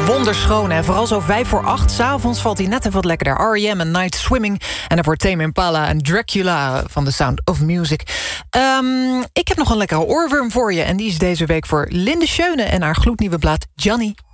Wonderschoon, en vooral zo 7:55 s'avonds valt hij net even wat lekkerder. R.E.M. en Night Swimming. En daarvoor Tame Impala en Dracula van The Sound of Music. Ik heb nog een lekkere oorworm voor je. En die is deze week voor Linde Schöne en haar gloednieuwe plaat Johnny.